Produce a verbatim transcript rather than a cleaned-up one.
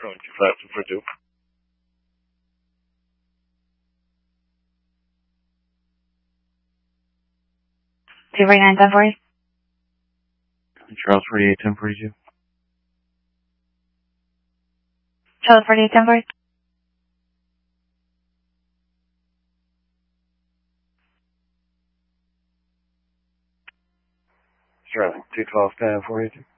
Going too fast for Duke. two forty-nine, ten forty. Charles forty-eight, ten forty-two. Charles forty-eight, ten forty. Sterling, two twelve, ten forty-two.